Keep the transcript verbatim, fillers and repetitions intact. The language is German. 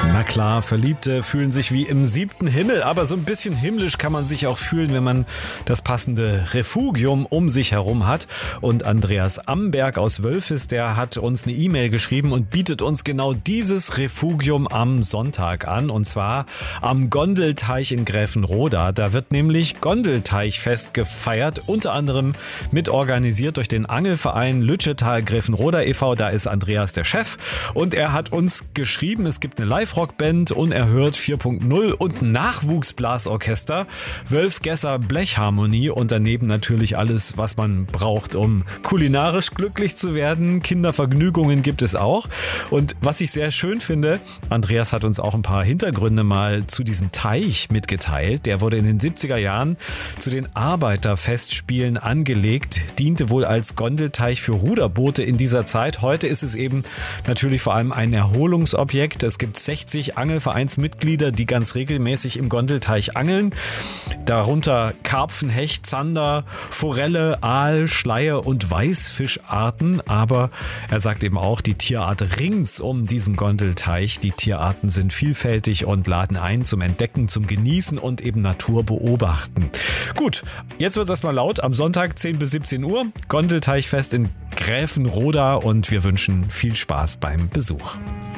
Na klar, Verliebte fühlen sich wie im siebten Himmel, aber so ein bisschen himmlisch kann man sich auch fühlen, wenn man das passende Refugium um sich herum hat. Und Andreas Amberg aus Wölfis, der hat uns eine E-Mail geschrieben und bietet uns genau dieses Refugium am Sonntag an. Und zwar am Gondelteich in Gräfenroda. Da wird nämlich Gondelteichfest gefeiert, unter anderem mitorganisiert durch den Angelverein Lütschetal Gräfenroda e V. Da ist Andreas der Chef und er hat uns geschrieben, es gibt eine Live-Rock-Band, Unerhört vier Punkt null und ein Nachwuchsblasorchester, Wölfgesser Blechharmonie und daneben natürlich alles, was man braucht, um kulinarisch glücklich zu werden. Kindervergnügungen gibt es auch. Und was ich sehr schön finde, Andreas hat uns auch ein paar Hintergründe mal zu diesem Teich mitgeteilt. Der wurde in den siebziger Jahren zu den Arbeiterfestspielen angelegt, diente wohl als Gondelteich für Ruderboote in dieser Zeit. Heute ist es eben natürlich vor allem ein Erholungsobjekt. Es gibt sechzig Angelvereinsmitglieder, die ganz regelmäßig im Gondelteich angeln. Darunter Karpfen, Hecht, Zander, Forelle, Aal, Schleie und Weißfischarten. Aber er sagt eben auch, die Tierart rings um diesen Gondelteich, die Tierarten sind vielfältig und laden ein zum Entdecken, zum Genießen und eben Natur beobachten. Gut, jetzt wird es erstmal laut. Am Sonntag zehn bis siebzehn Uhr, Gondelteichfest in Gräfenroda und wir wünschen viel Spaß beim Besuch.